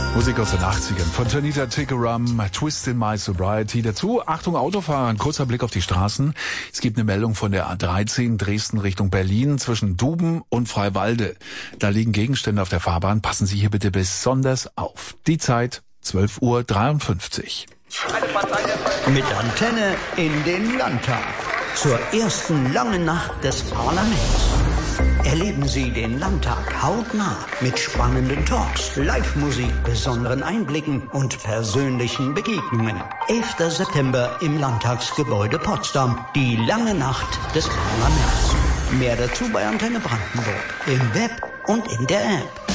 Musik aus den 80ern von Janita Tikaram, Twist in My Sobriety. Dazu, Achtung Autofahrer, ein kurzer Blick auf die Straßen. Es gibt eine Meldung von der A13 Dresden Richtung Berlin zwischen Duben und Freiwalde. Da liegen Gegenstände auf der Fahrbahn. Passen Sie hier bitte besonders auf. Die Zeit 12:53 Uhr. Mit Antenne in den Landtag. Zur ersten langen Nacht des Parlaments. Erleben Sie den Landtag hautnah mit spannenden Talks, Live-Musik, besonderen Einblicken und persönlichen Begegnungen. 11. September im Landtagsgebäude Potsdam. Die lange Nacht des Parlaments. Mehr dazu bei Antenne Brandenburg. Im Web und in der App.